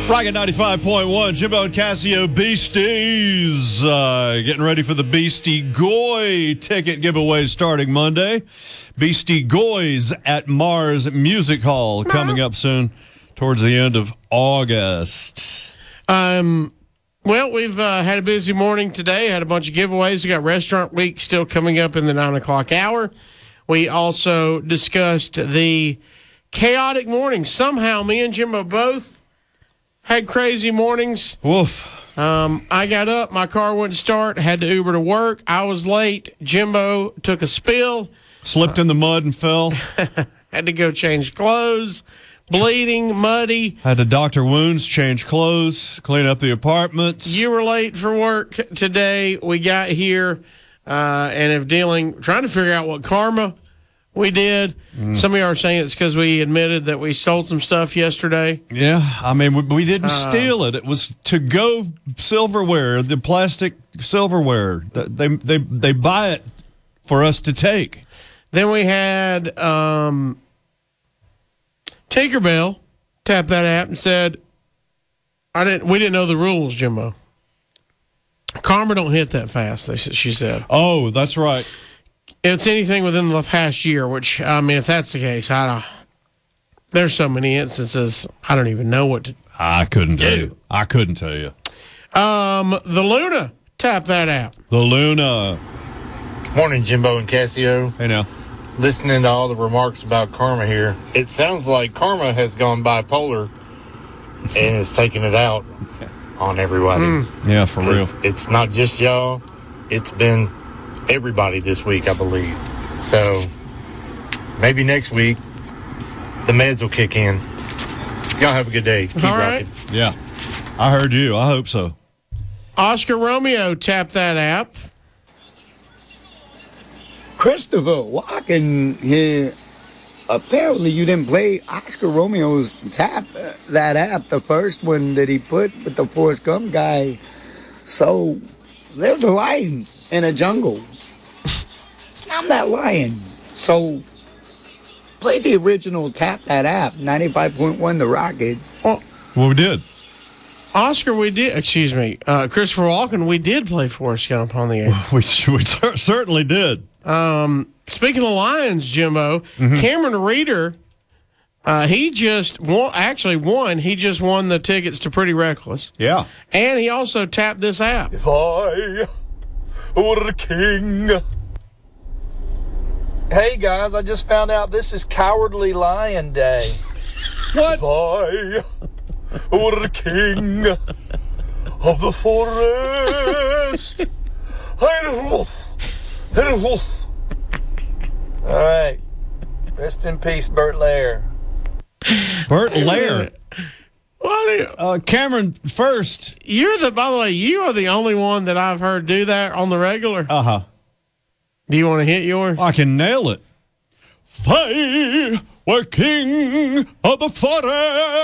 Rocket 95.1, Jimbo and Casio Beasties. Getting ready for the Beastie Goy ticket giveaway starting Monday. Beastie Goys at Mars Music Hall coming up soon towards the end of August. Well, we've had a busy morning today. Had a bunch of giveaways. We got Restaurant Week still coming up in the 9 o'clock hour. We also discussed the chaotic morning. Somehow, me and Jimbo both had crazy mornings. Woof. I got up. My car wouldn't start. Had to Uber to work. I was late. Jimbo took a spill. Slipped in the mud and fell. Had to go change clothes. Bleeding, muddy. Had to doctor wounds, change clothes, clean up the apartments. You were late for work today. We got here and have trying to figure out what karma we did. Some of you are saying it's because we admitted that we stole some stuff yesterday. Yeah, I mean, we didn't steal it. It was to-go silverware, the plastic silverware. They buy it for us to take. Then we had Tinkerbell tapped that app and said, we didn't know the rules, Jimbo. Karma don't hit that fast, she said. Oh, that's right. It's anything within the past year, which, I mean, if that's the case, there's so many instances, I don't even know what to I couldn't tell you. I couldn't tell you. The Luna tapped that app. The Luna. Morning, Jimbo and Casio. Hey, now. Listening to all the remarks about karma here, it sounds like karma has gone bipolar and is taking it out on everybody. Yeah, for real. It's not just y'all. It's been everybody this week, I believe. So maybe next week the meds will kick in. Y'all have a good day. Keep rocking. Yeah, I heard you. I hope so. Oscar Romeo tapped that app. Christopher Walken here. Apparently you didn't play Oscar Romeo's tap that app, the first one that he put with the Forrest Gump guy. So there's a lion in a jungle. I'm that lion. So play the original Tap That App, 95.1 The Rocket. Well, we did. Oscar, Christopher Walken, we did play Forrest Gump on the air. We certainly did. Speaking of lions, Jimbo, Cameron Reeder, he just won. He just won the tickets to Pretty Reckless. Yeah. And he also tapped this app. If I were a king. Hey guys, I just found out this is Cowardly Lion Day. What? If I were a king of the forest, I'd a wolf, and a wolf. All right. Rest in peace, Bert Lair. Bert Lair. What? Cameron first. By the way, you are the only one that I've heard do that on the regular. Uh-huh. Do you want to hit yours? I can nail it. If I were king of the forest.